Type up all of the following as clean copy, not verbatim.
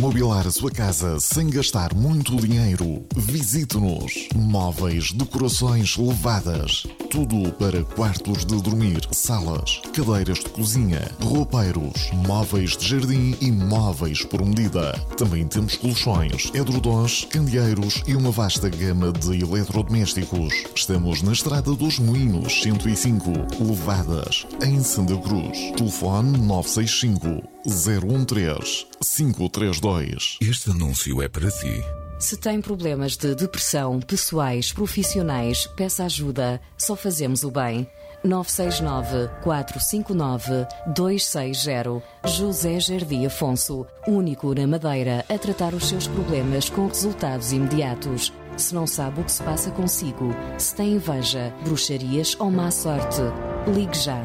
mobilar a sua casa sem gastar muito dinheiro? Visite-nos. Móveis, decorações levadas. Tudo para quartos de dormir, salas, cadeiras de cozinha, roupeiros, móveis de jardim e móveis por medida. Também temos colchões, edredons, candeeiros e uma vasta gama de eletrodomésticos. Estamos na Estrada dos Moinhos 105, Levadas, em Santa Cruz. Telefone 965 013 532. Este anúncio é para si. Se tem problemas de depressão, pessoais, profissionais, peça ajuda. Só fazemos o bem. 969-459-260. José Jardim Afonso, único na Madeira a tratar os seus problemas com resultados imediatos. Se não sabe o que se passa consigo, se tem inveja, bruxarias ou má sorte, ligue já.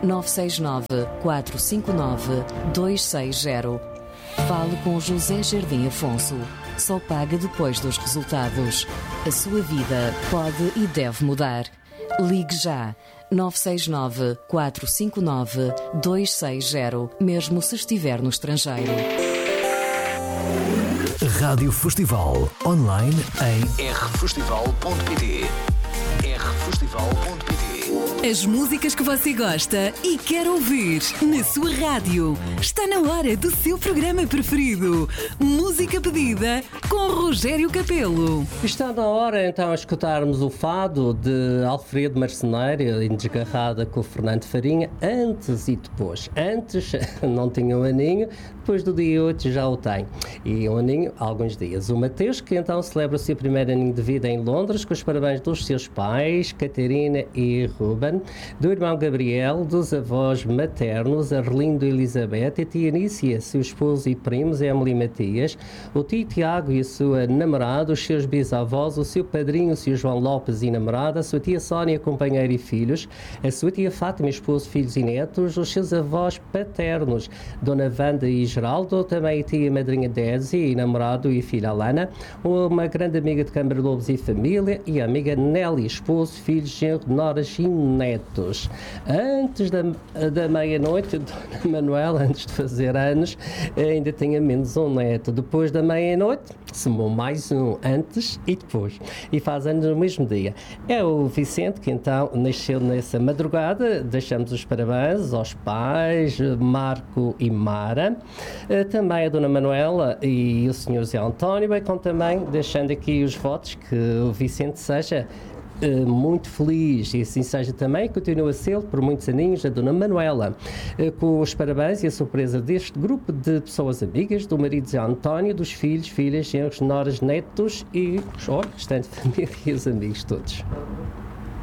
969-459-260. Fale com José Jardim Afonso. Só paga depois dos resultados. A sua vida pode e deve mudar. Ligue já. 969-459-260, mesmo se estiver no estrangeiro. Rádio Festival, online em rfestival.pt. rfestival.pt. As músicas que você gosta e quer ouvir na sua rádio. Está na hora do seu programa preferido. Música pedida com Rogério Capelo. Está na hora então de escutarmos o fado de Alfredo Marceneiro em Desgarrada com o Fernando Farinha, antes e depois. Antes não tinha um aninho, depois do dia 8 já o tem. E um aninho, alguns dias. O Mateus, que então celebra o seu primeiro aninho de vida em Londres, com os parabéns dos seus pais, Catarina e Ruben, do irmão Gabriel, dos avós maternos, Arlindo e Elizabeth, a tia Anícia, seu esposo e primos, Emily e Matias, o tio Tiago e a sua namorada, os seus bisavós, o seu padrinho, o seu João Lopes e namorada, a sua tia Sónia, companheira e filhos, a sua tia Fátima, esposo, filhos e netos, os seus avós paternos, Dona Wanda e Geraldo, também a tia madrinha Desi e namorado e filha Alana, uma grande amiga de Câmara Lobos e família e a amiga Nelly, esposo, filhos, genro, noras e netos. Antes da meia-noite, Dona Manuela, antes de fazer anos, ainda tinha menos um neto. Depois da meia-noite, somou mais um, antes e depois. E faz anos no mesmo dia. É o Vicente, que então nasceu nessa madrugada. Deixamos os parabéns aos pais, Marco e Mara. Também a Dona Manuela e o Sr. Zé António, bem como também deixando aqui os votos que o Vicente seja muito feliz e assim seja também, continua a ser por muitos aninhos a Dona Manuela, com os parabéns e a surpresa deste grupo de pessoas amigas, do marido Zé António, dos filhos, filhas, genros, noras, netos e o restante família e os amigos todos.